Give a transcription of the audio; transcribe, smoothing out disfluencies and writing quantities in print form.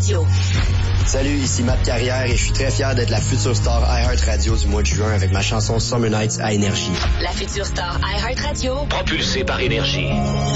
Radio. Salut, ici Matt Carrière et je suis très fier d'être la future star iHeartRadio du mois de juin avec ma chanson Summer Nights à Énergie. La future star iHeartRadio. Propulsée par Énergie.